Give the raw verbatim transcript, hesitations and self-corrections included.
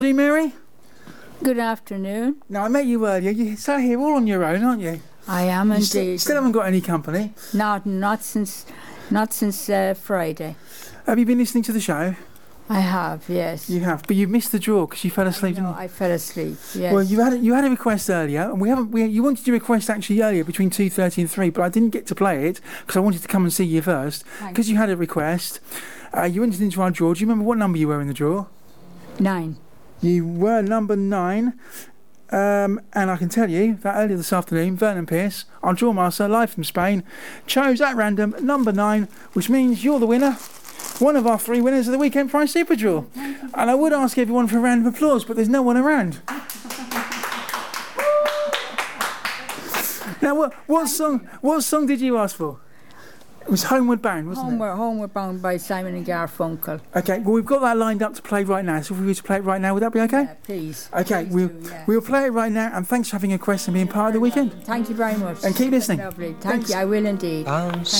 Hey, Mary? Good afternoon. Now, I met you earlier. You sat here all on your own, aren't you? I am You indeed. st- still haven't got any company. Not not since not since uh, Friday. Have you been listening to the show? I have, yes. You have, but you missed the draw because you fell asleep, No, didn't you? I fell asleep. Yes. Well, you had a, you had a request earlier, and we haven't. We, you wanted your request actually earlier between two thirty and three, but I didn't get to play it because I wanted to come and see you first. Thank Because you had a request, uh, you entered into our draw. Do you remember what number you were in the draw? Nine. You were number nine, um, and I can tell you that earlier this afternoon, Vernon Pierce, our draw master, live from Spain, chose at random number nine, which means you're the winner. One of our three winners of the Weekend Prize Super Draw. And I would ask everyone for a round of applause, but there's no one around. Now, what, what song? What song did you ask for? It was Homeward Bound, wasn't Homeward, Homeward Bound by Simon and Garfunkel. it? Okay. Well, we've got that lined up to play right now. So if we were to play it right now, would that be okay? Yeah, please. Okay. Please We'll do, yeah. we'll play it right now. And thanks for having a request and being part of the weekend. Thank you very much. And keep listening. Lovely. Thank you. I will indeed. I'm